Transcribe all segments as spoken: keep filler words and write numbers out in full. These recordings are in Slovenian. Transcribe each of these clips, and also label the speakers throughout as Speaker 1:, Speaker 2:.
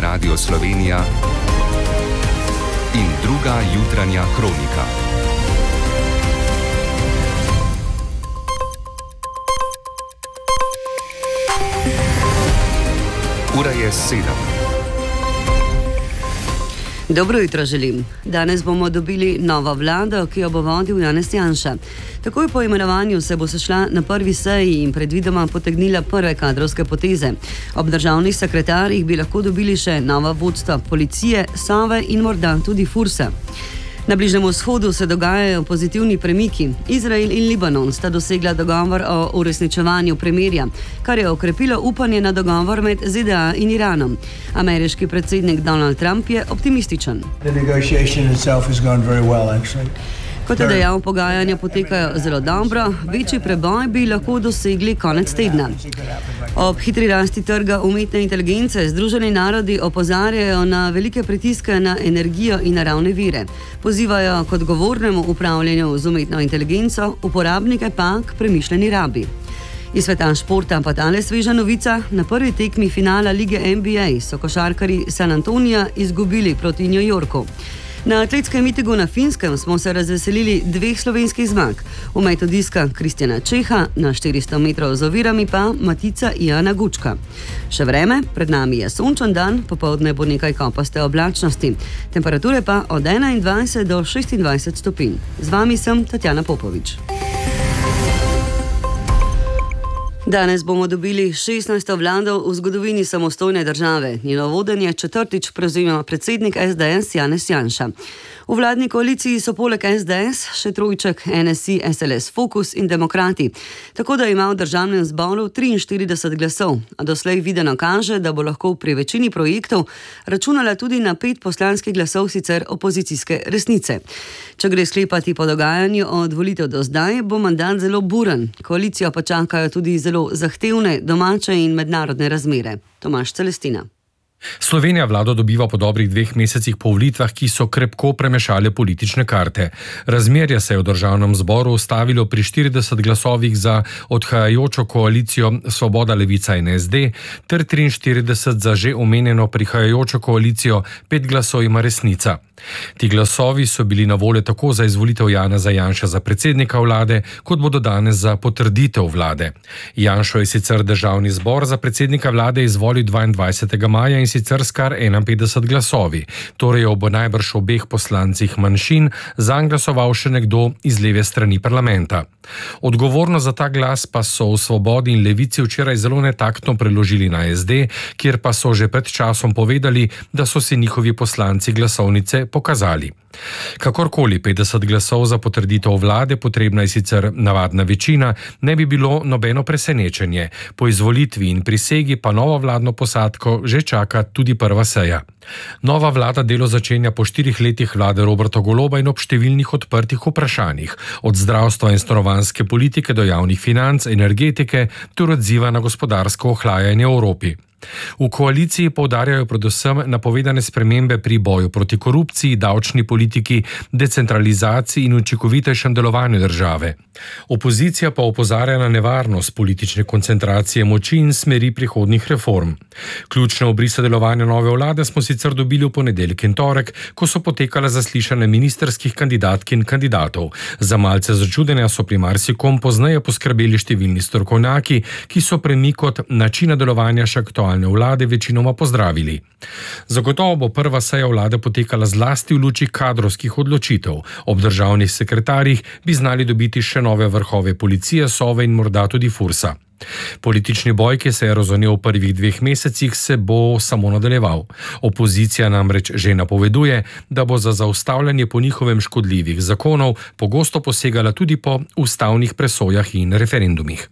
Speaker 1: Radio Slovenija in druga jutranja kronika. Ura je sedem.
Speaker 2: Dobro jutro želim. Danes bomo dobili novo vlado, ki jo bo vodil Janez Janša. Takoj po imenovanju se bo sešla na prvi seji in predvidoma potegnila prve kadrovske poteze. Ob državnih sekretarjih bi lahko dobili še nova vodstva policije, Sove in morda tudi Fursa. Na Bližnjem vzhodu se dogajajo pozitivni premiki. Izrael in Libanon sta dosegla dogovor o uresničevanju premirja, kar je okrepilo upanje na dogovor med Z D A in Iranom. Ameriški predsednik Donald Trump je optimističen. Kot je dejal, pogajanja potekajo zelo dobro, večji preboj bi lahko dosegli konec tedna. Ob hitri rasti trga umetne inteligence Združeni narodi opozarjajo na velike pritiske na energijo in naravne vire. Pozivajo k odgovornemu upravljanju z umetno inteligenco, uporabnike pa k premišljeni rabi. Iz sveta športa pa tale sveža novica. Na prvi tekmi finala lige N B A so košarkarji San Antonija izgubili proti New Yorku. Na atletskem mitingu na Finskem smo se razveselili dveh slovenskih zmag. V metu diska Kristjana Čeha, na štiristo metrov z ovirami pa Matica Ijana Gučka. Še vreme, pred nami je sončen dan, popoldne bo nekaj kopaste oblačnosti. Temperature pa od enaindvajset do šestindvajset stopinj. Z vami sem Tatjana Popovič. Danes bomo dobili šestnajsto vlado v zgodovini samostojne države. Njeno vodenje četrtič prevzema predsednik S D S Janez Janša. V vladni koaliciji so poleg S D S še trojček N S I, S L S, Fokus in Demokrati. Tako da ima v državnem zboru triinštirideset glasov, a doslej videno kaže, da bo lahko pri večini projektov računala tudi na pet poslanskih glasov sicer opozicijske Resnice. Če gre sklepati po dogajanju od volitev do zdaj, bo mandat zelo buren. Koalicijo pa čakajo tudi zelo zahtevne domače in mednarodne razmere. Tomaž Celestina.
Speaker 3: Slovenija vlado dobiva po dobrih dveh mesecih po volitvah, ki so krepko premešale politične karte. Razmerje se je v državnem zboru ustavilo pri štirideset glasovih za odhajajočo koalicijo Svoboda, Levica in S D ter triinštirideset za že omenjeno prihajajočo koalicijo, pet glasov ima Resnica. Ti glasovi so bili na voljo tako za izvolitev Janeza Janše za predsednika vlade, kot bodo danes za potrditev vlade. Janšo je sicer državni zbor za predsednika vlade izvolil dvaindvajsetega maja in sicer s kar enainpetdeset glasovi, torej ob najbrž obeh poslancih manjšin zanj glasoval še nekdo iz leve strani parlamenta. Odgovornost za ta glas pa so v Svobodi in Levici včeraj zelo netaktno preložili na S D, kjer pa so že pred časom povedali, da so si njihovi poslanci glasovnice pokazali. Kakorkoli, petdeset glasov za potrditev vlade, potrebna je sicer navadna večina, ne bi bilo nobeno presenečenje. Po izvolitvi in prisegi pa novo vladno posadko že čaka tudi prva seja. Nova vlada delo začenja po štirih letih vlade Roberta Goloba in ob številnih odprtih vprašanjih, od zdravstva in stanovanjske politike do javnih financ, energetike ter odziva na gospodarsko ohlajanje v Evropi. V koaliciji poudarjajo predvsem napovedane spremembe pri boju proti korupciji, davčni politiki, decentralizaciji in učinkovitejšem delovanju države. Opozicija pa opozarja na nevarnost politične koncentracije moči in smeri prihodnjih reform. Ključne obrise delovanja nove vlade smo sicer dobili v ponedeljek in torek, ko so potekala zaslišanja ministrskih kandidatk in kandidatov. Za malce začudenja so pri marsikom pozneje poskrbeli številni strokovnjaki, ki so premik od načina delovanja še aktualne vlade večinoma pozdravili. Zagotovo bo prva seja vlade potekala zlasti v luči kadrovskih odločitev. Ob državnih sekretarjih bi znali dobiti še nove vrhove policije, Sove in morda tudi Fursa. Politični boj, ki se je razvnel v prvih dveh mesecih, se bo samo nadaljeval. Opozicija namreč že napoveduje, da bo za zaustavljanje po njihovem škodljivih zakonov pogosto posegala tudi po ustavnih presojah in referendumih.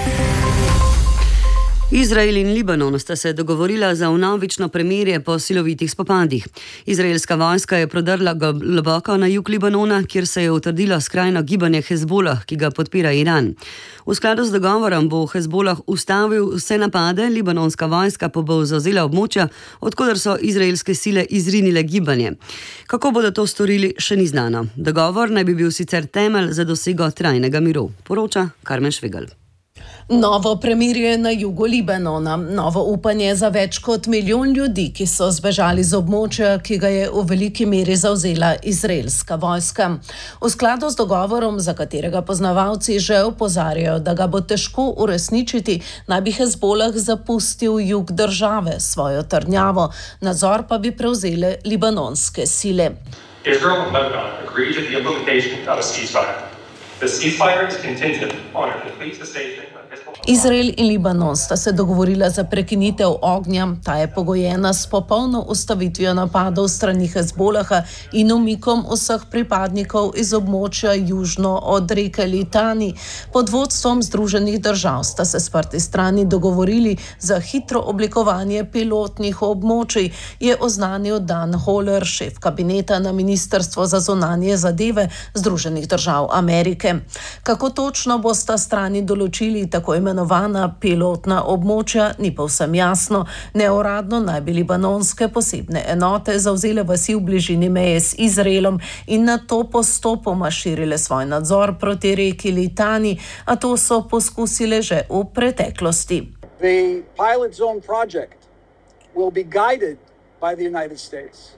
Speaker 2: Izrael in Libanon sta se dogovorila za vnovično premirje po silovitih spopadih. Izraelska vojska je prodrla globoko na jug Libanona, kjer se je utrdilo skrajno gibanje Hezbolah, ki ga podpira Iran. V skladu z dogovorom bo Hezbolah ustavil vse napade, libanonska vojska pa bo zavzela območja, odkoder so izraelske sile izrinile gibanje. Kako bodo to storili, še ni znano. Dogovor naj bi bil sicer temelj za dosego trajnega miru, poroča Karmen Švegelj.
Speaker 4: Novo premirje na jugu Libanona, novo upanje za več kot milijon ljudi, ki so zbežali z območja, ki ga je v veliki meri zavzela izraelska vojska. V skladu z dogovorom, za katerega poznavalci že opozarjajo, da ga bo težko uresničiti, naj bi Hezbolah zapustil jug države, svojo trdnjavo, nadzor pa bi prevzele libanonske sile.
Speaker 5: Israel and Lebanon agreed to the implementation of a ceasefire. The ceasefire is contingent on a complete cessation.
Speaker 4: Izrael in Libanon sta se dogovorila za prekinitev ognja, ta je pogojena s popolno ustavitvijo napadov strani Hezbolaha in umikom vseh pripadnikov iz območja južno od reke Litani. Pod vodstvom Združenih držav sta se sprti strani dogovorili za hitro oblikovanje pilotnih območij, je oznanil Dan Holler, šef kabineta na Ministrstvo za zunanje zadeve Združenih držav Amerike. Kako točno bosta strani določili tako imenovane imenovana pilotna območja, ni povsem jasno. Neuradno naj bi libanonske posebne enote zavzele vasi v bližini meje s Izraelom in nato postopoma širile svoj nadzor proti reki Litani, a to so poskusile že v preteklosti.
Speaker 6: The pilot zone project will be guided by the United States.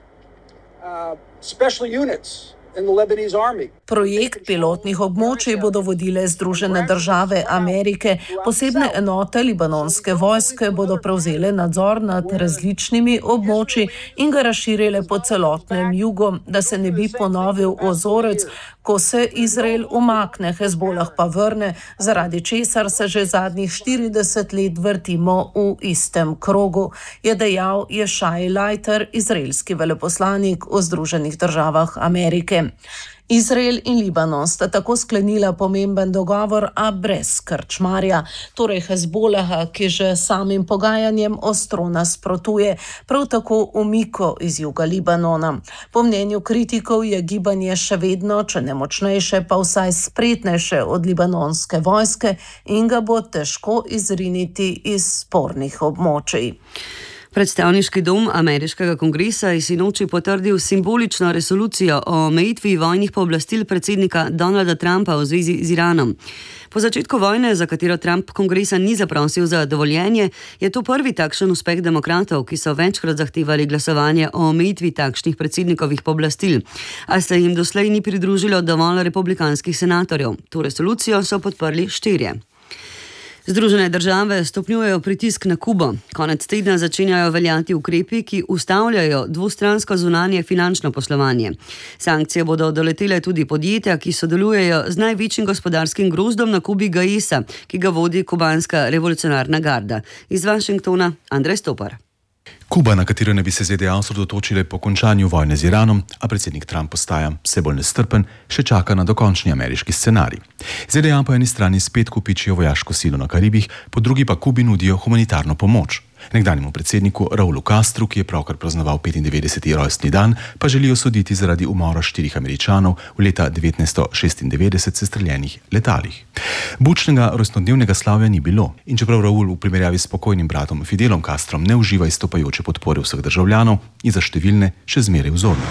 Speaker 6: Uh, special units in the Lebanese army.
Speaker 4: Projekt pilotnih območij bodo vodile Združene države Amerike. Posebne enote libanonske vojske bodo prevzele nadzor nad različnimi območji in ga razširile po celotnem jugu, da se ne bi ponovil ozorec, ko se Izrael umakne, Hezbolah pa vrne, zaradi česar se že zadnjih štirideset let vrtimo v istem krogu, je dejal Ješaj Leiter, izraelski veleposlanik v Združenih državah Amerike. Izrael in Libanon sta tako sklenila pomemben dogovor, a brez krčmarja, torej Hezbolaha, ki že samim pogajanjem ostro nasprotuje, prav tako umiko iz juga Libanona. Po mnenju kritikov je gibanje še vedno, če ne močnejše, pa vsaj spretnejše od libanonske vojske in ga bo težko izriniti iz spornih območij.
Speaker 2: Predstavniški dom ameriškega kongresa je sinoči potrdil simbolično resolucijo o omejitvi vojnih pooblastil predsednika Donalda Trumpa v zvezi z Iranom. Po začetku vojne, za katero Trump kongresa ni zaprosil za dovoljenje, je to prvi takšen uspeh demokratov, ki so večkrat zahtevali glasovanje o omejitvi takšnih predsednikovih pooblastil, a se jim doslej ni pridružilo dovolj republikanskih senatorjev. To resolucijo so podprli štirje. Združene države stopnjujejo pritisk na Kubo. Konec tedna začenjajo veljati ukrepi, ki ustavljajo dvostransko zunanje finančno poslovanje. Sankcije bodo doletele tudi podjetja, ki sodelujejo z največjim gospodarskim grozdom na Kubi G A E S-a, ki ga vodi kubanska revolucionarna garda. Iz Washingtona Andrej Stopar.
Speaker 7: Kuba, na katero ne bi se Z D A osredotočile po končanju vojne z Iranom, a predsednik Trump postaja vse bolj nestrpen, še čaka na dokončni ameriški scenarij. Z D A po eni strani spet kupičijo vojaško silo na Karibih, po drugi pa Kubi nudijo humanitarno pomoč. Nekdanjemu predsedniku Raulu Castru, ki je pravkar praznoval petindevetdeseti rojstni dan, pa želijo soditi zaradi umora štirih Američanov v leta devetnajststo šestindevetdeset sestreljenih letalih. Bučnega rojstnodnevnega slavja ni bilo in čeprav Raul v primerjavi s pokojnim bratom Fidelom Castrom ne uživa izstopajoče podpore vseh državljanov, je za številne še zmeraj vzorno.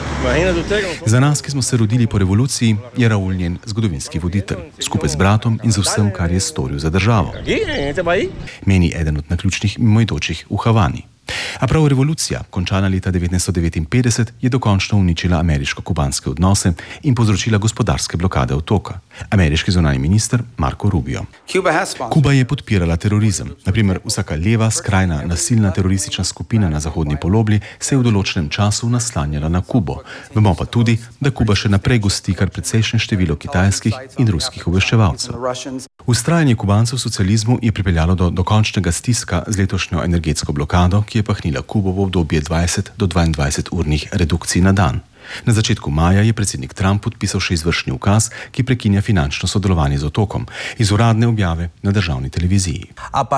Speaker 7: Za nas, ki smo se rodili po revoluciji, je Raul njen zgodovinski voditelj, skupaj z bratom in z vsem, kar je storil za državo. Meni eden od naključnih mimoidočih v Havani. A prav revolucija, končana leta devetnajststo devetinpetdeset, je dokončno uničila ameriško-kubanske odnose in povzročila gospodarske blokade otoka. Ameriški zunanji minister Marco Rubio. Kuba je podpirala terorizem. Naprimer, vsaka leva, skrajna, nasilna teroristična skupina na zahodni polobli se je v določenem času naslanjala na Kubo. Vemo pa tudi, da Kuba še naprej gosti kar precejšnje število kitajskih in ruskih obveščevalcev. Vztrajanje Kubancev v socializmu je pripeljalo do dokončnega stiska z letošnjo energetsko blokado, ki je pahnila Kubo v obdobje dvajset do dvaindvajset urnih redukcij na dan. Na začetku maja je predsednik Trump podpisal še izvršni ukaz, ki prekinja finančno sodelovanje z otokom, iz uradne objave na državni televiziji.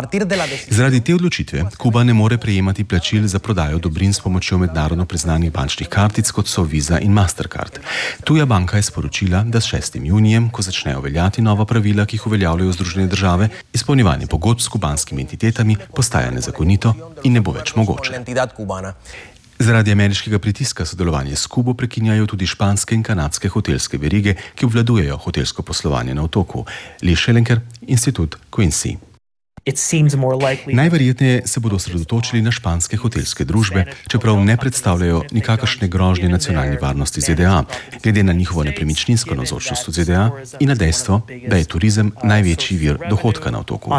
Speaker 7: Zaradi te odločitve Kuba ne more prejemati plačil za prodajo dobrin s pomočjo mednarodno priznanih bančnih kartic, kot so Visa in Mastercard. Tuja banka je sporočila, da s šestim junijem, ko začnejo veljati nova pravila, ki jih uveljavljajo Združene države, izpolnjevanje pogodb s kubanskimi entitetami postaja nezakonito in ne bo več mogoče. Zaradi ameriškega pritiska sodelovanje s Kubo prekinjajo tudi španske in kanadske hotelske verige, ki obvladujejo hotelsko poslovanje na otoku. Lee Schellenker, Institut Quincy. Najverjetneje se bodo osredotočili na španske hotelske družbe, čeprav ne predstavljajo nikakršne grožnje nacionalni varnosti Z D A, glede na njihovo nepremičninsko navzočnost v Z D A in na dejstvo, da je turizem največji vir dohodka na otoku.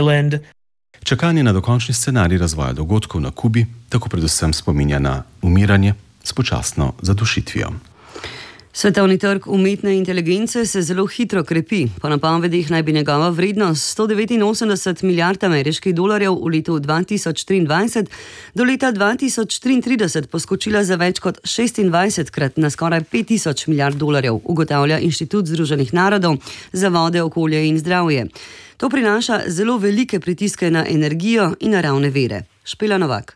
Speaker 7: Čakanje na dokončni scenarij razvoja dogodkov na Kubi tako predvsem spominja na umiranje s počasno zadušitvijo.
Speaker 2: Svetovni trg umetne inteligence se zelo hitro krepi. Po napovedih naj bi njegova vrednost sto devetinosemdeset milijard ameriških dolarjev v letu dva tisoč triindvajset do leta dva tisoč triintrideset poskočila za več kot šestindvajsetkrat na skoraj pet tisoč milijard dolarjev, ugotavlja Inštitut Združenih narodov za vode, okolje in zdravje. To prinaša zelo velike pritiske na energijo in naravne vire. Špela Novak.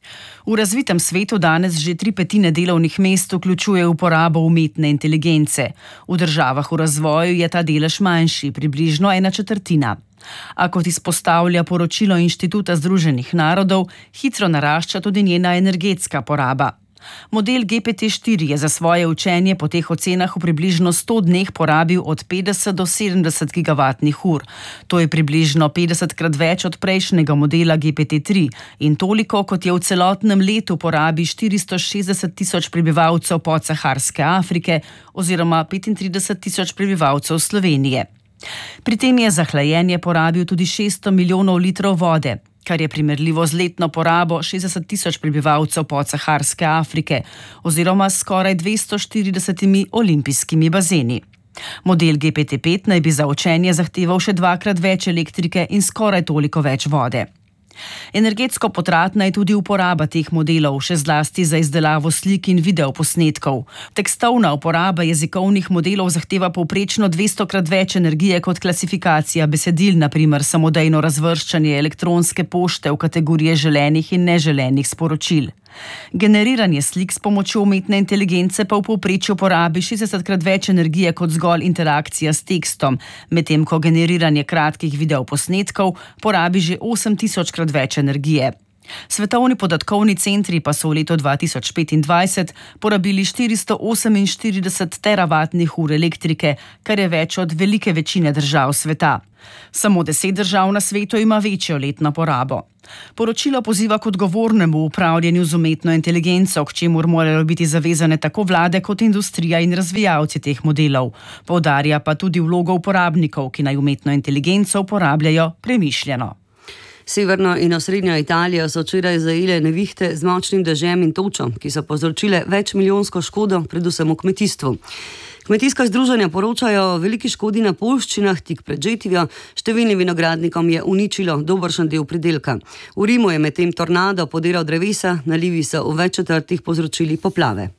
Speaker 8: V razvitem svetu danes že tri petine delovnih mest vključuje uporabo umetne inteligence. V državah v razvoju je ta delež manjši, približno ena četrtina. A kot izpostavlja poročilo Inštituta Združenih narodov, hitro narašča tudi njena energetska poraba. Model G P T štiri je za svoje učenje po teh ocenah v približno sto dneh porabil od petdeset do sedemdeset gigavatnih ur. To je približno petdesetkrat več od prejšnjega modela G P T tri in toliko, kot je v celotnem letu porabi štiristo šestdeset tisoč prebivalcev podsaharske Afrike oziroma petintrideset tisoč prebivalcev Slovenije. Pri tem je za hlajenje porabil tudi šeststo milijonov litrov vode, kar je primerljivo z letno porabo šestdeset tisoč prebivalcev podsaharske Afrike oziroma skoraj dvesto štiridesetimi olimpijskimi bazeni. Model G P T pet naj bi za učenje zahteval še dvakrat več elektrike in skoraj toliko več vode. Energetsko potratna je tudi uporaba teh modelov, še zlasti za izdelavo slik in videoposnetkov. Tekstovna uporaba jezikovnih modelov zahteva povprečno dvestokrat več energije kot klasifikacija besedil, na primer samodejno razvrščanje elektronske pošte v kategorije želenih in neželenih sporočil. Generiranje slik s pomočjo umetne inteligence pa v povprečju porabi šestdesetkrat več energije kot zgolj interakcija s tekstom, medtem ko generiranje kratkih videoposnetkov porabi že osem tisočkrat več energije. Svetovni podatkovni centri pa so v letu dva tisoč petindvajset porabili štiristo oseminštirideset teravatnih ur elektrike, kar je več od velike večine držav sveta. Samo deset držav na svetu ima večjo letno porabo. Poročilo poziva k odgovornemu upravljanju z umetno inteligenco, k čemur morajo biti zavezane tako vlade kot industrija in razvijalci teh modelov. Poudarja pa tudi vlogo uporabnikov, ki naj umetno inteligenco uporabljajo premišljeno.
Speaker 2: Severno in osrednjo Italijo so včeraj zajele nevihte z močnim dežjem in točo, ki so povzročile večmilijonsko škodo, predvsem v kmetijstvu. Kmetijska združenja poročajo o veliki škodi na poljščinah tik pred žetvijo, številnim vinogradnikom je uničilo dobršen del pridelka. V Rimu je medtem tornado podiral drevesa, nalivi so v več četrtih povzročili poplave.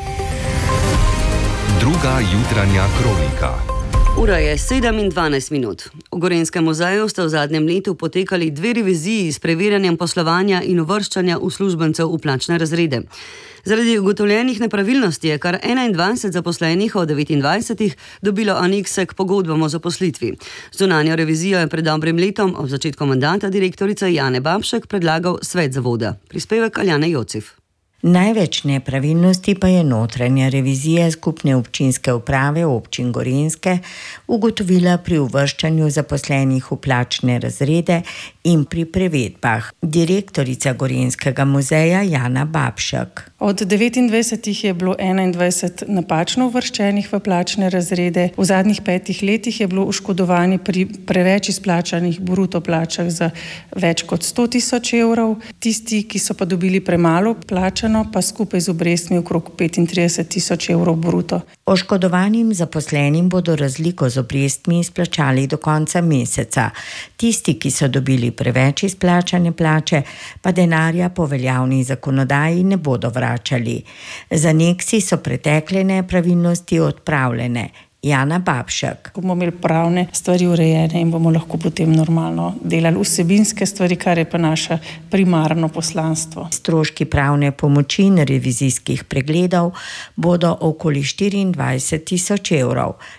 Speaker 1: Druga jutranja kronika.
Speaker 2: Ura je sedem in dvanajst minut. V Gorenjskem muzeju sta v zadnjem letu potekali dve reviziji s preverjanjem poslovanja in uvrščanja uslužbencev v plačne razrede. Zaradi ugotovljenih nepravilnosti je kar enaindvajset zaposlenih od devetindvajsetih dobilo anekse k pogodbam o zaposlitvi. Zunanjo revizijo je pred dobrim letom ob začetku mandata direktorice Jane Babšek predlagal svet zavoda. Prispevek Aljane Jocif.
Speaker 9: Največ nepravilnosti pa je notranja revizija skupne občinske uprave občin Gorenjske ugotovila pri uvrščanju zaposlenih v plačne razrede in pri prevedbah. Direktorica Gorenjskega muzeja Jana Babšek.
Speaker 10: Od devetindvajsetih je bilo enaindvajset napačno uvrščenih v plačne razrede. V zadnjih petih letih je bilo oškodovanje pri preveč izplačanih bruto plačah za več kot sto tisoč evrov. Tisti, ki so pa dobili premalo plačano, pa skupaj z obrestmi okrog petintrideset tisoč evrov bruto.
Speaker 9: Oškodovanim zaposlenim bodo razliko z obrestmi izplačali do konca meseca. Tisti, ki so dobili preveč izplačane plače, pa denarja po veljavni zakonodaji ne bodo vračali. Z aneksi so pretekle nepravilnosti odpravljene. Jana Babšek.
Speaker 10: Bomo imeli pravne stvari urejene in bomo lahko potem normalno delali vsebinske stvari, kar je pa naše primarno poslanstvo.
Speaker 9: Stroški pravne pomoči in revizijskih pregledov bodo okoli štiriindvajset tisoč evrov.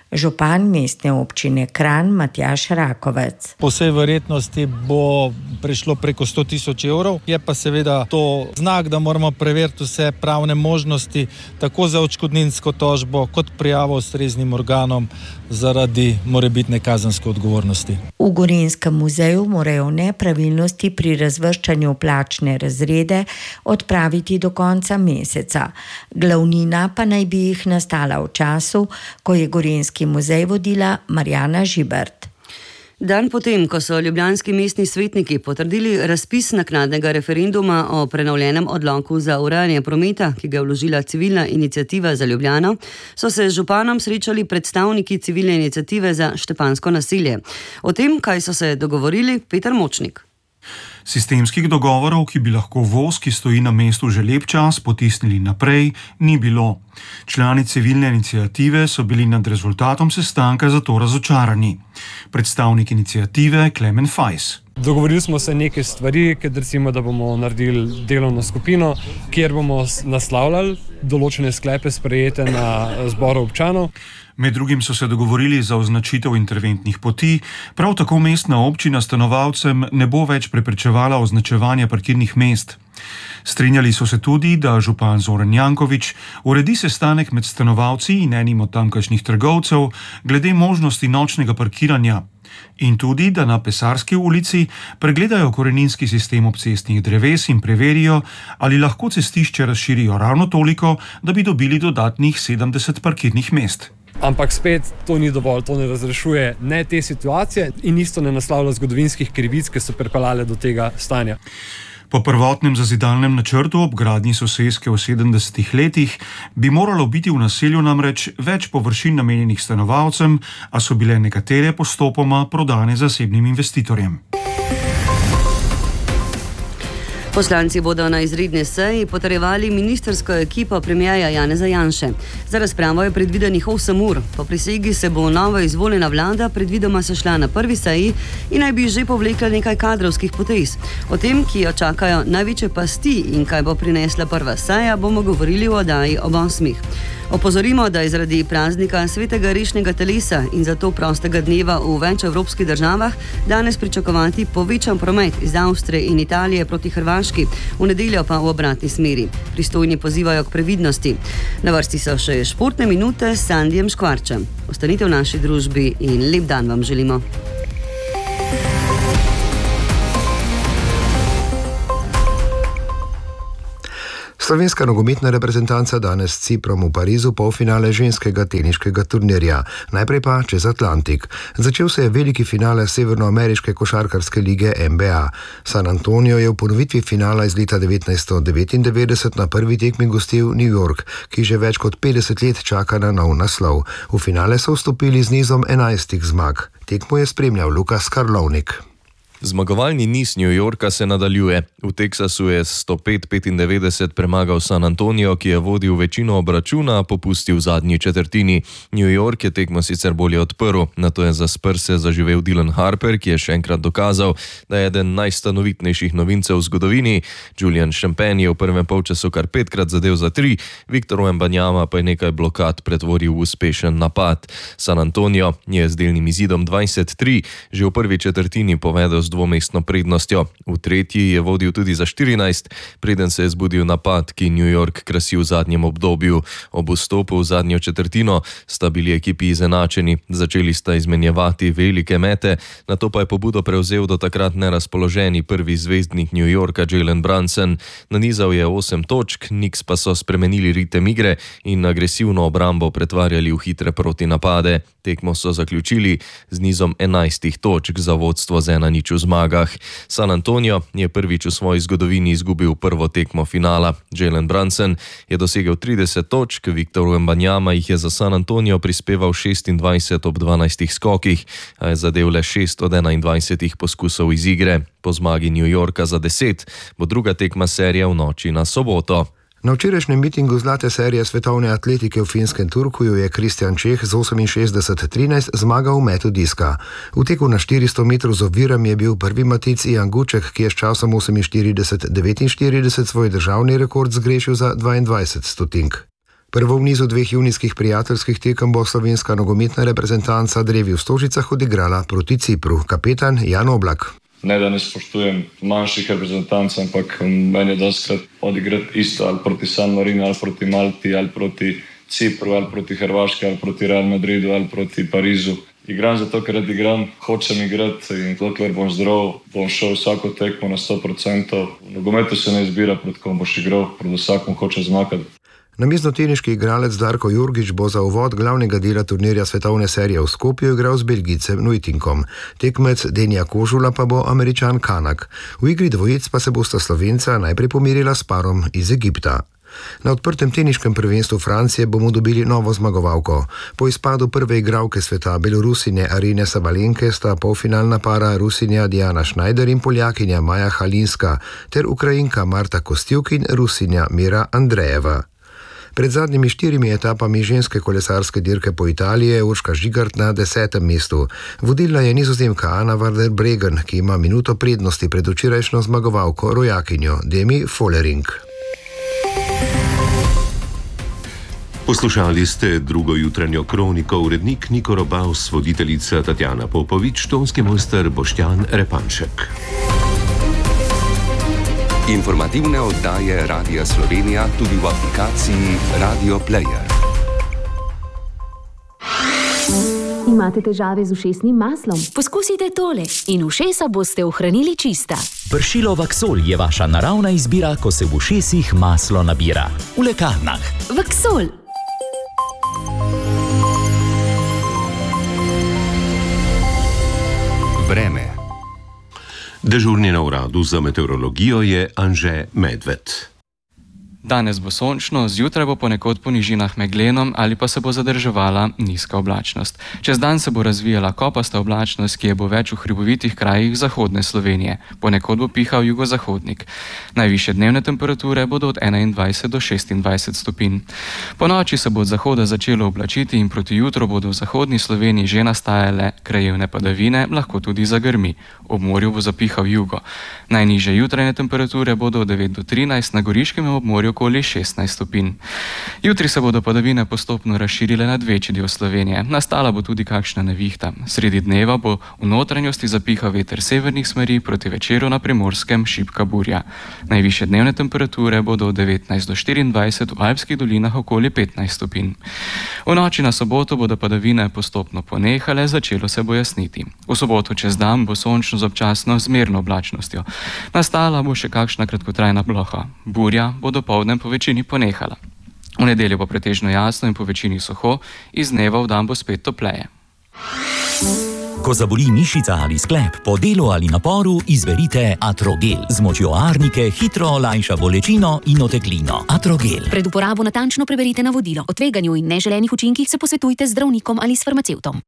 Speaker 9: Župan mestne občine Kranj Matjaž Rakovec.
Speaker 11: Po vsej verjetnosti bo prišlo preko sto tisoč evrov. Je pa seveda to znak, da moramo preveriti vse pravne možnosti, tako za odškodninsko tožbo, kot prijavo ustreznim organom zaradi morebitne kazenske odgovornosti.
Speaker 9: V Gorenjskem muzeju morajo nepravilnosti pri razvrščanju plačne razrede odpraviti do konca meseca. Glavnina pa naj bi jih nastala v času, ko je Gorenjski muzej vodila Marjana Žibert.
Speaker 2: Dan potem, ko so ljubljanski mestni svetniki potrdili razpis naknadnega referenduma o prenovljenem odloku za urejanje prometa, ki ga je vložila civilna iniciativa za Ljubljano, so se z županom srečali predstavniki civilne iniciative za štepansko naselje. O tem, kaj so se dogovorili, Peter Močnik.
Speaker 12: Sistemskih dogovorov, ki bi lahko voz, ki stoji na mestu že lep čas, potisnili naprej, ni bilo. Člani civilne iniciative so bili nad rezultatom sestanka zato razočarani. Predstavnik iniciative Klemen Fajs.
Speaker 13: Dogovorili smo se neke stvari, kot recimo, da bomo naredili delovno skupino, kjer bomo naslavljali določene sklepe sprejete na zboru občanov.
Speaker 12: Med drugim so se dogovorili za označitev interventnih poti, prav tako mestna občina stanovalcem ne bo več preprečevala označevanja parkirnih mest. Strinjali so se tudi, da župan Zoran Janković uredi sestanek med stanovalci in enim od tamkajšnjih trgovcev glede možnosti nočnega parkiranja. In tudi, da na Pesarski ulici pregledajo koreninski sistem obcestnih dreves in preverijo, ali lahko cestišče razširijo ravno toliko, da bi dobili dodatnih sedemdeset parkirnih mest.
Speaker 13: Ampak spet to ni dovolj, to ne razrešuje ne te situacije in isto ne naslavlja zgodovinskih krivic, ki so pripeljale do tega stanja.
Speaker 12: Po prvotnem zazidalnem načrtu ob gradnji soseske v sedemdesetih letih bi moralo biti v naselju namreč več površin namenjenih stanovalcem, a so bile nekatere postopoma prodane zasebnim investitorjem.
Speaker 2: Poslanci bodo na izredni seji potrjevali ministrsko ekipo premierja Janeza Janše. Za razpravo je predvidenih osem ur. Po prisegi se bo novo izvoljena vlada predvidoma sešla na prvi seji in naj bi že povlekla nekaj kadrovskih potez. O tem, ki jo čakajo največje pasti in kaj bo prinesla prva seja, bomo govorili v oddaji ob osmih. Opozorimo, da je zaradi praznika svetega rešnega telesa in zato prostega dneva v več evropskih državah danes pričakovati povečan promet iz Avstrije in Italije proti Hrvaški, v nedeljo pa v obratni smeri. Pristojni pozivajo k previdnosti. Na vrsti so še športne minute s Sandijem Škvarčem. Ostanite v naši družbi in lep dan vam želimo.
Speaker 14: Slovenska nogometna reprezentanca danes s Ciprom v Parizu polfinale ženskega teniškega turnirja. Najprej pa čez Atlantik. Začel se je veliki finale severnoameriške košarkarske lige N B A. San Antonio je v ponovitvi finala iz leta devetnajststo devetindevetdeset na prvi tekmi gostil New York, ki že več kot petdeset let čaka na nov naslov. V finale so vstopili z nizom enajstih zmag. Tekmo je spremljal Lukas Karlovnik.
Speaker 15: Zmagovalni niz New Yorka se nadaljuje. V Teksasu je sto pet petindevetdeset premagal San Antonio, ki je vodil večino obračuna, a popustil v zadnji četrtini. New York je tekmo sicer bolje odprl, nato je za Spurse zaživel Dylan Harper, ki je še enkrat dokazal, da je eden najstanovitnejših novincev v zgodovini. Julian Champagne je v prvem polčasu kar petkrat zadel za tri, Victor Wembanyama pa je nekaj blokad pretvoril v uspešen napad. San Antonio je z delnim izidom dvajset tri že v prvi četrtini povedal dvomestno prednostjo. V tretji je vodil tudi za štirinajst, preden se je zbudil napad, ki New York krasi v zadnjem obdobju. Ob vstopu v zadnjo četrtino sta bili ekipi izenačeni, začeli sta izmenjevati velike mete, nato pa je pobudo prevzel do takrat nerazpoloženi prvi zvezdnik New Yorka Jalen Brunson. Nanizal je osem točk, Knicks pa so spremenili ritem igre in agresivno obrambo pretvarjali v hitre protinapade. Tekmo so zaključili z nizom enajstih točk za vodstvo z ena nič v zmagah. San Antonio je prvič v svoji zgodovini izgubil prvo tekmo finala. Jalen Brunson je dosegel trideset točk, Victor Wembanyama jih je za San Antonio prispeval šestindvajset ob dvanajstih skokih, a je zadel le šest od enaindvajsetih poskusov iz igre. Po zmagi New Yorka za deset bo druga tekma serije v noči na soboto.
Speaker 14: Na včerajšnjem mitingu zlate serije svetovne atletike v finskem Turkuju je Kristjan Čeh z oseminšestdeset trinajst zmagal v metu diska. V teku na štiristo metrov z ovirami je bil prvi Matic Ian Guček, ki je s časom oseminštirideset devetinštirideset svoj državni rekord zgrešil za dvaindvajset stotink. Prvo v nizu dveh junijskih prijateljskih tekem bo slovenska nogometna reprezentanca drevi v Stožicah odigrala proti Cipru. Kapetan Jan Oblak.
Speaker 16: Ne, da ne spoštujem manjših reprezentanc, ampak meni je doskrat odigrati isto ali proti San Marinu, ali proti Malti, ali proti Cipru, ali proti Hrvaški, ali proti Real Madridu, ali proti Parizu. Igram zato, ker rad igram, hočem igrati in dokler bom zdrav, bom šel vsako tekmo na sto procentov. V nogometu se ne izbira, pred kom boš igral, pred vsakom hoče zmagati.
Speaker 14: Namiznoteniški igralec Darko Jurgić bo za uvod glavnega dela turnirja svetovne serije v Skopju igral z Belgijcem Nuitinkom. Tekmec Denija Kožula pa bo Američan Kanak. V igri dvojic pa se bosta Slovenca najprej pomirila s parom iz Egipta. Na odprtem teniškem prvenstvu Francije bomo dobili novo zmagovalko. Po izpadu prve igralke sveta Belorusinje Arine Sabalenke sta polfinalna para Rusinja Diana Schneider in Poljakinja Maja Halinska ter Ukrajinka Marta Kostjuk in Rusinja Mira Andrejeva. Pred zadnjimi štirimi etapami ženske kolesarske dirke po Italiji je Urška Žigart na desetem mestu. Vodilna je Nizozemka Ana Varder Bregen, ki ima minuto prednosti pred včerajšnjo zmagovalko rojakinjo Demi Follering.
Speaker 17: Poslušali ste drugo jutranjo kroniko, urednik Niko Robaus, voditeljica Tatjana Popovič, tonski mojster Boštjan Repanšek.
Speaker 1: Informativne oddaje Radia Slovenija tudi v aplikaciji Radio Player.
Speaker 18: Imate težave z ušesnim maslom? Poskusite tole in ušesa boste ohranili čista.
Speaker 19: Pršilo Vaksol je vaša naravna izbira, ko se v ušesih maslo nabira. V lekarnah.
Speaker 18: Vaksol.
Speaker 17: Vreme. Dežurni na uradu za meteorologijo je Anže Medved.
Speaker 20: Danes bo sončno, zjutraj bo ponekod po nižinah megleno ali pa se bo zadrževala nizka oblačnost. Čez dan se bo razvijala kopasta oblačnost, ki je bo več v hribovitih krajih zahodne Slovenije. Ponekod bo pihal jugozahodnik. Najvišje dnevne temperature bodo od enaindvajset do šestindvajset stopinj. Po noči se bo od zahoda začelo oblačiti in proti jutru bodo v zahodni Sloveniji že nastajale krajevne padavine, lahko tudi zagrmi. Ob morju bo zapihal jugo. Najnižje jutranje temperature bodo od devet do trinajst, na goriškem obmorju okoli šestnajst stopinj. Jutri se bodo padavine postopno razširile nad večji del Slovenije. Nastala bo tudi kakšna nevihta. Sredi dneva bo v notranjosti zapihal veter severnih smeri, proti večeru na Primorskem šibka burja. Najvišje dnevne temperature bodo od devetnajst do štiriindvajset, v alpskih dolinah okoli petnajst stopinj. V noči na soboto bodo padavine postopno ponehale, začelo se bo jasniti. V soboto čez dan bo sončno z občasno zmerno oblačnostjo. Nastala bo še kakšna kratkotrajna ploha. Burja bo dopoldne po večini ponehala. V nedeljo bo pretežno jasno in po večini suho, iz dneva v dan bo spet topleje.
Speaker 19: Ko zaboli mišica ali sklep, po delu ali naporu, izberite Atrogel. Z močjo arnike hitro olajša bolečino in oteklino. Atrogel.
Speaker 18: Pred uporabo natančno preberite navodilo. O tveganju in neželenih učinkih se posvetujte z zdravnikom ali s farmacevtom.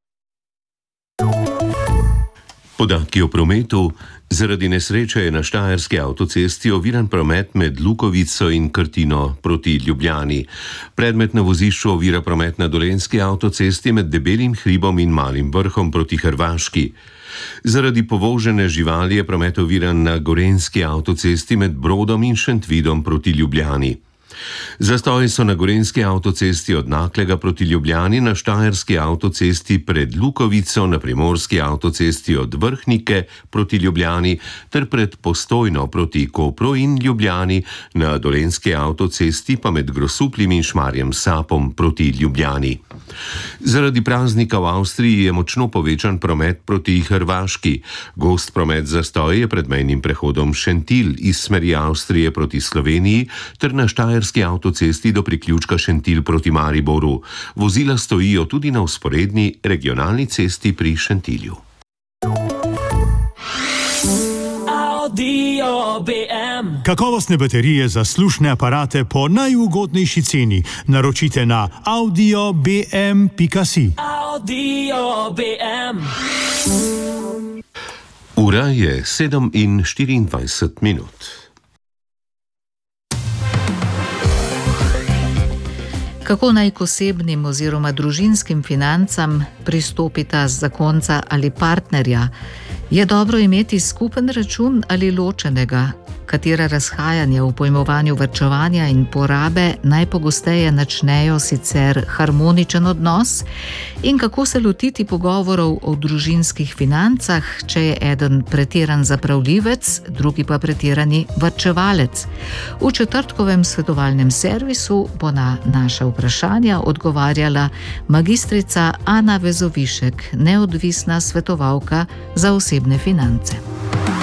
Speaker 17: Podatki o prometu. Zaradi nesreče je na štajerski avtocesti oviran promet med Lukovico in Krtino proti Ljubljani. Predmet na vozišču ovira promet na dolenjski avtocesti med Debelim hribom in Malim vrhom proti Hrvaški. Zaradi povožene živali je promet oviran na gorenjski avtocesti med Brodom in Šentvidom proti Ljubljani. Zastoji so na gorenjski avtocesti od Naklega proti Ljubljani, na štajerski avtocesti pred Lukovico, na primorski avtocesti od Vrhnike proti Ljubljani ter pred Postojno proti Kopru in Ljubljani, na dolenjski avtocesti pa med Grosuplim in Šmarjem Sapom proti Ljubljani. Zaradi praznika v Avstriji je močno povečan promet proti Hrvaški. Gost promet zastoji je pred mejnim prehodom Šentilj iz smeri Avstrije proti Sloveniji ter na štajerski avtocesti do priključka Šentilj proti Mariboru. Vozila stojijo tudi na vzporedni regionalni cesti pri Šentilju.
Speaker 21: Kakovostne baterije za slušne aparate po najugodnejši ceni naročite na audio b m pika si.
Speaker 17: Ura je sedem in štiriindvajset minut.
Speaker 22: Kako naj k osebnim oziroma družinskim financam pristopita zakonca ali partnerja? Je dobro imeti skupen račun ali ločenega? katera razhajanja v pojmovanju varčevanja in porabe najpogosteje načnejo sicer harmoničen odnos in kako se lotiti pogovorov o družinskih financah, če je eden pretiran zapravljivec, drugi pa pretirani varčevalec. V četrtkovem svetovalnem servisu bo na naša vprašanja odgovarjala magistrica Ana Vezovišek, neodvisna svetovalka za osebne finance.